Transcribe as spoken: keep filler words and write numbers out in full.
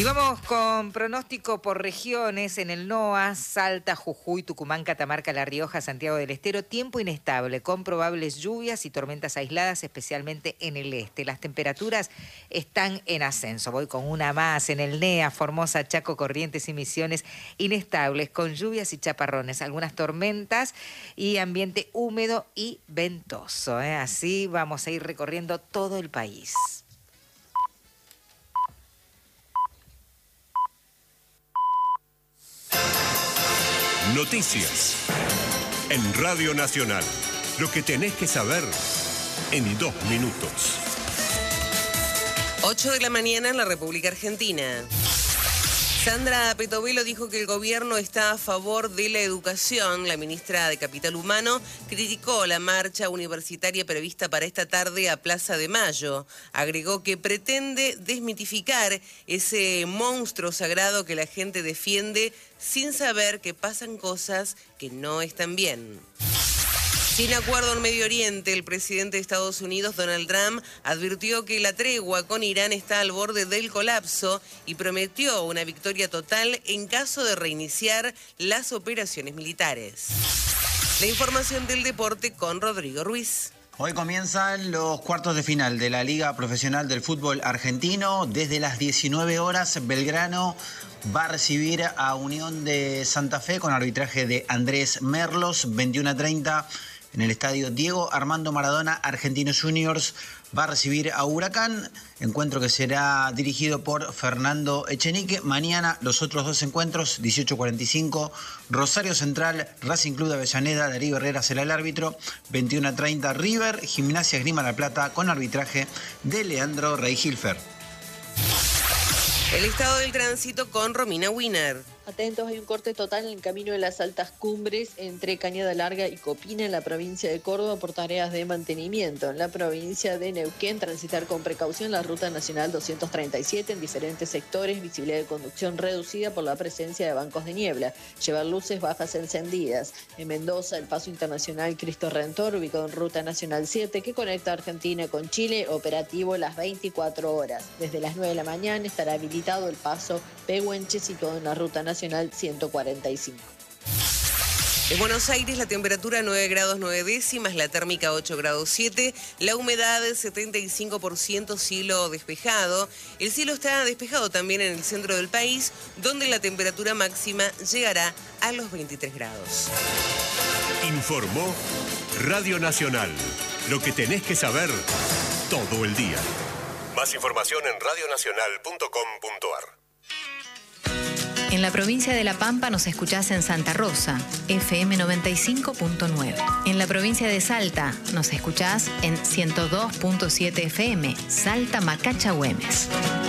Y vamos con pronóstico por regiones. En el NOA, Salta, Jujuy, Tucumán, Catamarca, La Rioja, Santiago del Estero, tiempo inestable, con probables lluvias y tormentas aisladas, especialmente en el este. Las temperaturas están en ascenso. Voy con una más. En el NEA, Formosa, Chaco, Corrientes y Misiones, inestables, con lluvias y chaparrones, algunas tormentas y ambiente húmedo y ventoso, ¿eh? Así vamos a ir recorriendo todo el país. Noticias en Radio Nacional. Lo que tenés que saber en dos minutos. ocho de la mañana en la República Argentina. Sandra Petovelo dijo que el gobierno está a favor de la educación. La ministra de Capital Humano criticó la marcha universitaria prevista para esta tarde a Plaza de Mayo. Agregó que pretende desmitificar ese monstruo sagrado que la gente defiende sin saber que pasan cosas que no están bien. Sin acuerdo en Medio Oriente, el presidente de Estados Unidos, Donald Trump, advirtió que la tregua con Irán está al borde del colapso y prometió una victoria total en caso de reiniciar las operaciones militares. La información del deporte con Rodrigo Ruiz. Hoy comienzan los cuartos de final de la Liga Profesional del Fútbol Argentino. Desde las diecinueve horas, Belgrano va a recibir a Unión de Santa Fe con arbitraje de Andrés Merlos. veintiuno a treinta en el estadio Diego Armando Maradona, Argentinos Juniors va a recibir a Huracán, encuentro que será dirigido por Fernando Echenique. Mañana los otros dos encuentros, dieciocho cuarenta y cinco, Rosario Central, Racing Club de Avellaneda, Darío Herrera será el árbitro, veintiuno a treinta River, Gimnasia Esgrima La Plata con arbitraje de Leandro Reihilfer. El estado del tránsito con Romina Wiener. Atentos, hay un corte total en el camino de las altas cumbres entre Cañada Larga y Copina en la provincia de Córdoba por tareas de mantenimiento. En la provincia de Neuquén, transitar con precaución la ruta nacional doscientos treinta y siete en diferentes sectores, visibilidad de conducción reducida por la presencia de bancos de niebla. Llevar luces bajas encendidas. En Mendoza, el paso internacional Cristo Redentor, ubicado en ruta nacional siete, que conecta Argentina con Chile, operativo las veinticuatro horas. Desde las nueve de la mañana estará habilitado el paso Pehuenche, situado en la ruta nacional ciento cuarenta y cinco. En Buenos Aires la temperatura nueve grados nueve décimas, la térmica ocho grados siete, la humedad setenta y cinco por ciento, cielo despejado. El cielo está despejado también en el centro del país, donde la temperatura máxima llegará a los veintitrés grados. Informó Radio Nacional. Lo que tenés que saber todo el día. Más información en radio nacional punto com punto ar. En la provincia de La Pampa nos escuchás en Santa Rosa, F M noventa y cinco punto nueve. En la provincia de Salta nos escuchás en ciento dos punto siete F M, Salta Macacha Güemes.